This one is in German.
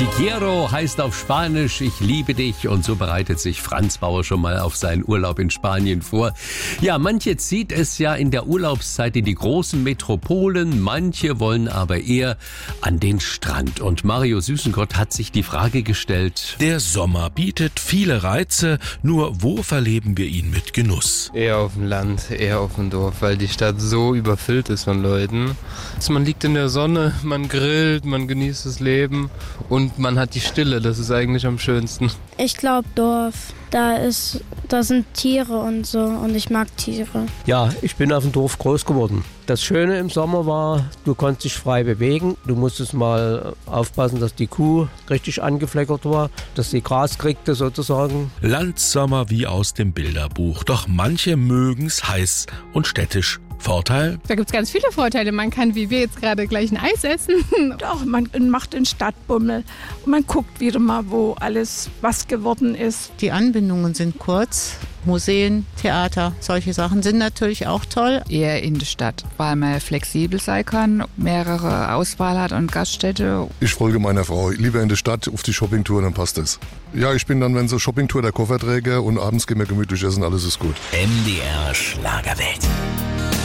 Te quiero heißt auf Spanisch ich liebe dich und so bereitet sich Franz Bauer schon mal auf seinen Urlaub in Spanien vor. Ja, manche zieht es ja in der Urlaubszeit in die großen Metropolen, manche wollen aber eher an den Strand. Und Mario Süßengott hat sich die Frage gestellt: Der Sommer bietet viele Reize, nur wo verleben wir ihn mit Genuss? Eher auf dem Land, eher auf dem Dorf, weil die Stadt so überfüllt ist von Leuten. Also man liegt in der Sonne, man grillt, man genießt das Leben und man hat die Stille, das ist eigentlich am schönsten. Ich glaube Dorf. Da sind Tiere und so und ich mag Tiere. Ja, ich bin auf dem Dorf groß geworden. Das Schöne im Sommer war, du konntest dich frei bewegen. Du musstest mal aufpassen, dass die Kuh richtig angefleckert war, dass sie Gras kriegte sozusagen. Landsommer wie aus dem Bilderbuch, doch manche mögen's heiß und städtisch. Vorteil? Da gibt es ganz viele Vorteile. Man kann, wie wir jetzt gerade, gleich ein Eis essen. Doch, man macht den Stadtbummel und man guckt wieder mal, wo alles was geworden ist. Die Anbindungen sind kurz. Museen, Theater, solche Sachen sind natürlich auch toll. Eher in der Stadt, weil man flexibel sein kann, mehrere Auswahl hat und Gaststätte. Ich folge meiner Frau. Lieber in der Stadt auf die Shoppingtour, dann passt es. Ja, ich bin dann, wenn so Shoppingtour, der Kofferträger und abends gehen wir gemütlich essen, alles ist gut. MDR Schlagerwelt.